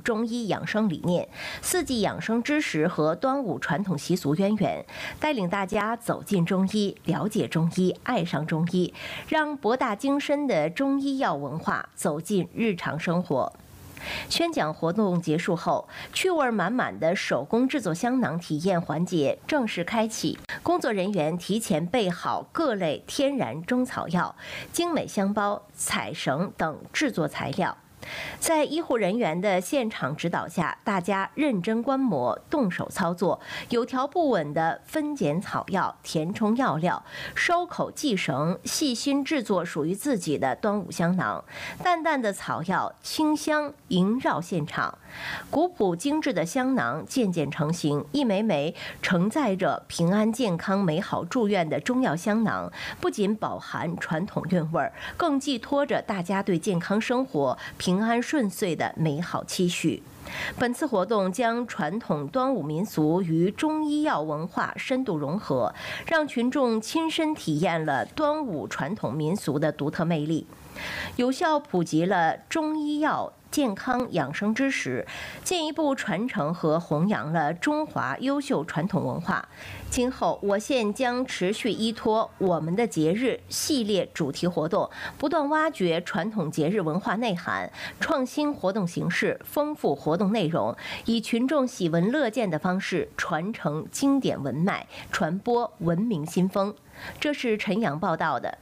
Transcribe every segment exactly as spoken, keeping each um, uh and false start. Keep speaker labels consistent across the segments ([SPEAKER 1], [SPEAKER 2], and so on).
[SPEAKER 1] 中医养生理念、四季养生知识和端午传统习俗渊源，带领大家走进中医，了解中医，爱上中医，让博大精深的中医药文化走进日常生活。宣讲活动结束后，趣味满满的手工制作香囊体验环节正式开启。工作人员提前备好各类天然中草药、精美香包、彩绳等制作材料。在医护人员的现场指导下，大家认真观摩、动手操作，有条不紊地分拣草药、填充药料、收口系绳，细心制作属于自己的端午香囊。淡淡的草药清香萦绕现场，古朴精致的香囊渐渐成型，一枚枚承载着平安健康美好祝愿的中药香囊，不仅饱含传统韵味，更寄托着大家对健康生活、平安顺遂的美好期许。本次活动将传统端午民俗与中医药文化深度融合，让群众亲身体验了端午传统民俗的独特魅力，有效普及了中医药健康养生知识，进一步传承和弘扬了中华优秀传统文化。今后我县将持续依托我们的节日系列主题活动，不断挖掘传统节日文化内涵，创新活动形式，丰富活动内容，以群众喜闻乐见的方式传承经典文脉，传播文明新风。这是陈阳报道的。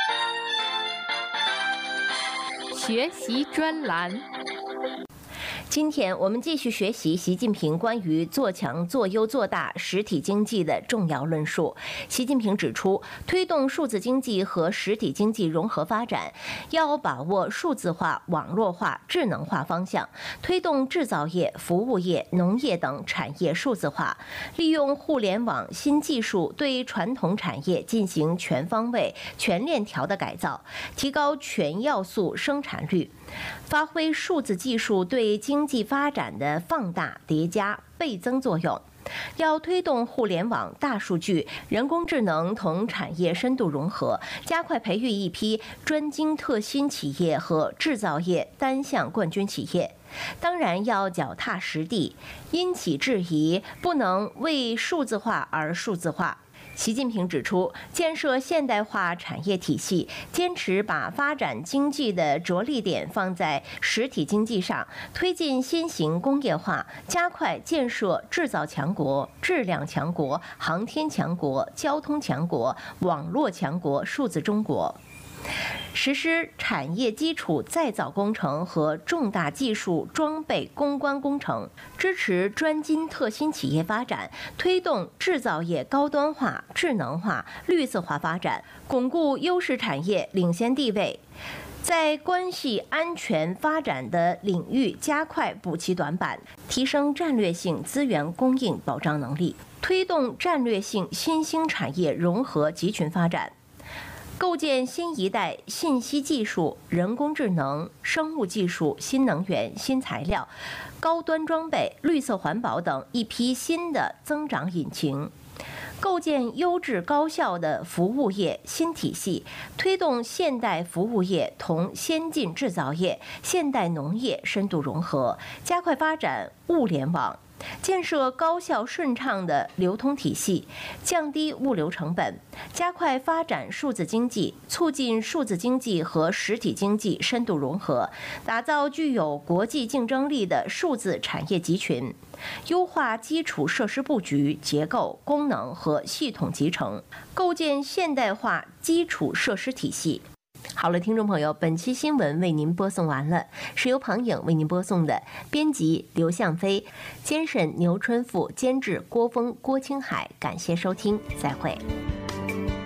[SPEAKER 2] 学习专栏。
[SPEAKER 1] 今天我们继续学习习近平关于做强、做优、做大实体经济的重要论述。习近平指出，推动数字经济和实体经济融合发展，要把握数字化、网络化、智能化方向，推动制造业、服务业、农业等产业数字化，利用互联网新技术对传统产业进行全方位、全链条的改造，提高全要素生产率，发挥数字技术对经济发展的放大、叠加、倍增作用。要推动互联网、大数据、人工智能同产业深度融合，加快培育一批专精特新企业和制造业单项冠军企业。当然要脚踏实地，因企制宜，不能为数字化而数字化。习近平指出，建设现代化产业体系，坚持把发展经济的着力点放在实体经济上，推进新型工业化，加快建设制造强国、质量强国、航天强国、交通强国、网络强国、数字中国。实施产业基础再造工程和重大技术装备攻关工程，支持专精特新企业发展，推动制造业高端化、智能化、绿色化发展，巩固优势产业领先地位。在关系安全发展的领域加快补齐短板，提升战略性资源供应保障能力，推动战略性新兴产业融合集群发展。构建新一代信息技术、人工智能、生物技术、新能源、新材料、高端装备、绿色环保等一批新的增长引擎，构建优质高效的服务业新体系，推动现代服务业同先进制造业、现代农业深度融合，加快发展物联网。建设高效顺畅的流通体系，降低物流成本，加快发展数字经济，促进数字经济和实体经济深度融合，打造具有国际竞争力的数字产业集群，优化基础设施布局、结构、功能和系统集成，构建现代化基础设施体系。好了，听众朋友，本期新闻为您播送完了，是由庞颖为您播送的，编辑刘向飞，监审牛春富，监制郭峰、郭青海，感谢收听，再会。